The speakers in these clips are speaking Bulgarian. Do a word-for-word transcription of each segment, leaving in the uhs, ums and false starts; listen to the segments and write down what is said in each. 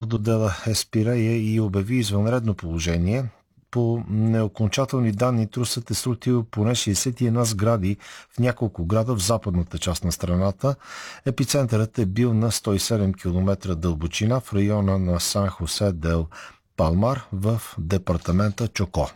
Рикардо Дела Еспирея и обяви извънредно положение. По неокончателни данни трусът е срутил поне шейсет и една сгради в няколко града в западната част на страната. Епицентърът е бил на сто и седем километра дълбочина в района на Сан Хосе дел Палмар в департамента Чоко.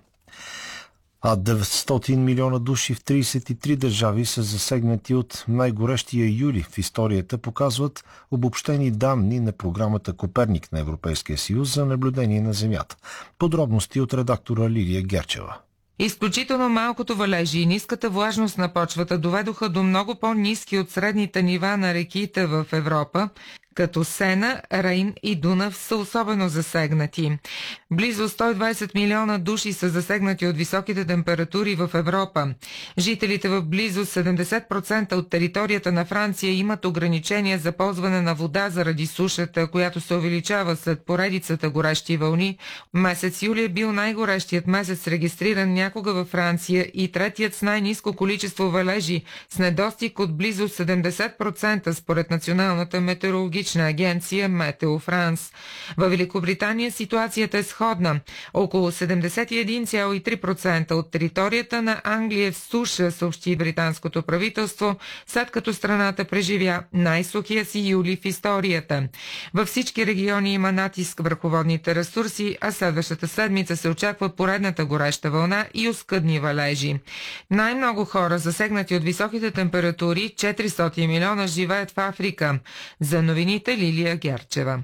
А деветстотин милиона души в тридесет и три държави са засегнати от най-горещия юли в историята, показват обобщени данни на програмата Коперник на Европейския съюз за наблюдение на Земята. Подробности от редактора Лилия Герчева. Изключително малкото валежи и ниската влажност на почвата доведоха до много по-ниски от средните нива на реките в Европа, като Сена, Рейн и Дунав са особено засегнати. Близо сто и двадесет милиона души са засегнати от високите температури в Европа. Жителите в близо седемдесет процента от територията на Франция имат ограничения за ползване на вода заради сушата, която се увеличава след поредицата горещи вълни. Месец юли е бил най-горещият месец, регистриран някога във Франция, и третият с най-ниско количество валежи, с недостиг от близо седемдесет процента според Националната метеорологична агенция Метео Франс. Във Великобритания ситуацията е сходна. Около седемдесет и един цяло и три процента от територията на Англия е в суша, съобщи британското правителство, след като страната преживя най-сухия си юли в историята. Във всички региони има натиск върху водните ресурси, а следващата седмица се очаква поредната гореща вълна и оскъдни валежи. Най-много хора, засегнати от високите температури, четиристотин милиона, живеят в Африка. За новини Лилия Герчева.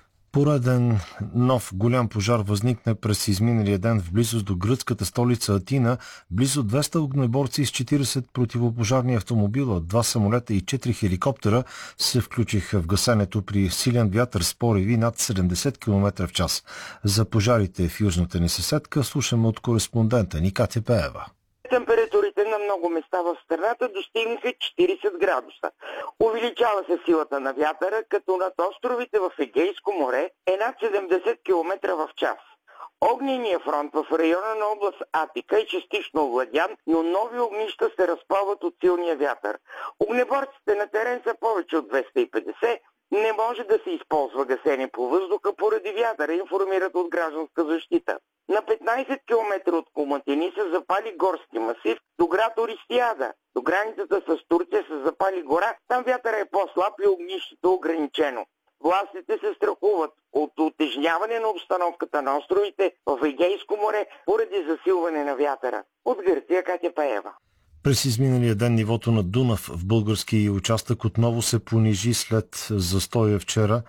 Пореден нов голям пожар възникна през изминалия ден в близост до гръцката столица Атина. Близо двеста огнеборци с четиридесет противопожарни автомобила, два самолета и четири хеликоптера се включиха в гасенето при силен вятър с пориви над седемдесет километра в час. За пожарите в южната ни съседка слушаме от кореспондента Ника Тепеева. Температурите на много места в страната достигнаха четиридесет градуса. Увеличава се силата на вятъра, като над островите в Егейско море е над седемдесет километра в час. Огненият фронт в района на област Атика е частично овладян, но нови огнища се разпалват от силния вятър. Огнеборците на терен са повече от двеста и петдесет. Не може да се използва гасене по въздуха поради вятъра, информират от гражданска защита. На петнадесет километра от Коматини се запали горски масив до град Ористияда. До границата с Турция се запали гора, там вятъра е по-слаб и огнището ограничено. Властите се страхуват от утежняване на обстановката на островите в Егейско море поради засилване на вятъра. От Гърция Катя Паева. През изминалия ден нивото на Дунав в българския участък отново се понижи след застоя вчера.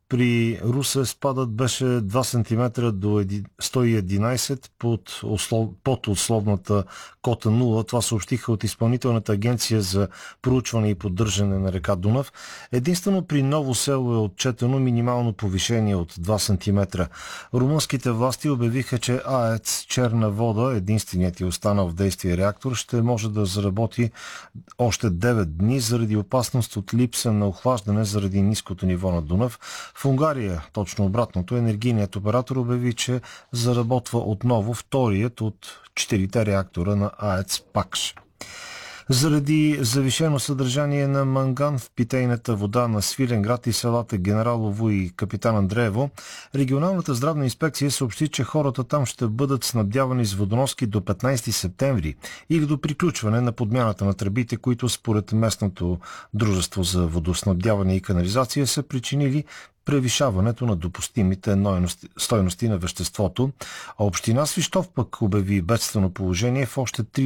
При Русе спадът беше два сантиметра до сто и единадесет под, услов... под условната кота нула. Това съобщиха от Изпълнителната агенция за проучване и поддържане на река Дунав. Единствено при Ново село е отчетено минимално повишение от два сантиметра. Румънските власти обявиха, че АЕЦ Черна вода, единственият и останал в действие реактор, ще може да заработи още девет дни заради опасност от липса на охлаждане заради ниското ниво на Дунав. В Унгария, точно обратното, енергийният оператор обяви, че заработва отново вторият от четирите реактора на АЕЦ Пакш. Заради завишено съдържание на манган в питейната вода на Свиленград и селата Генералово и Капитан Андреево, регионалната здравна инспекция съобщи, че хората там ще бъдат снабдявани с водоноски до петнадесети септември или до приключване на подмяната на тръбите, които според местното дружество за водоснабдяване и канализация са причинили превишаването на допустимите стойности на веществото. А община Свищов пък обяви бедствено положение в още три